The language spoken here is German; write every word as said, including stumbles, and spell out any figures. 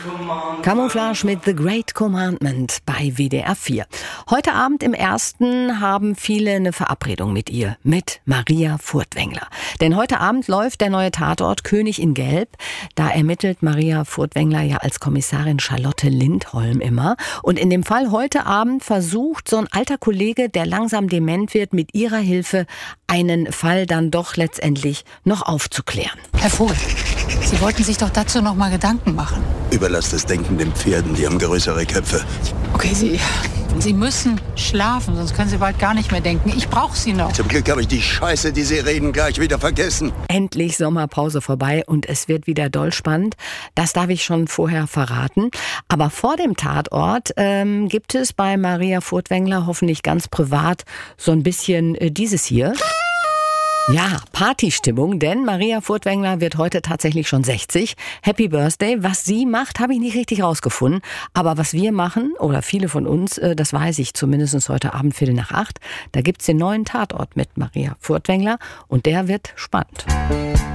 Camouflage mit The Great Commandment bei W D R vier. Heute Abend im Ersten haben viele eine Verabredung mit ihr, mit Maria Furtwängler. Denn heute Abend läuft der neue Tatort König in Gelb. Da ermittelt Maria Furtwängler ja als Kommissarin Charlotte Lindholm immer. Und in dem Fall heute Abend versucht so ein alter Kollege, der langsam dement wird, mit ihrer Hilfe einen Fall dann doch letztendlich noch aufzuklären. Herr Vogel, Sie wollten sich doch dazu noch mal Gedanken machen. Überlass das Denken den Pferden, die haben größere Köpfe. Okay, Sie, Sie müssen schlafen, sonst können Sie bald gar nicht mehr denken. Ich brauche Sie noch. Zum Glück habe ich die Scheiße, die Sie reden, gleich wieder vergessen. Endlich Sommerpause vorbei und es wird wieder doll spannend. Das darf ich schon vorher verraten. Aber vor dem Tatort ähm, gibt es bei Maria Furtwängler hoffentlich ganz privat so ein bisschen äh, dieses hier. Ja, Partystimmung, denn Maria Furtwängler wird heute tatsächlich schon sechzig. Happy Birthday. Was sie macht, habe ich nicht richtig rausgefunden. Aber was wir machen, oder viele von uns, das weiß ich zumindest heute Abend Viertel nach acht, da gibt's den neuen Tatort mit Maria Furtwängler und der wird spannend.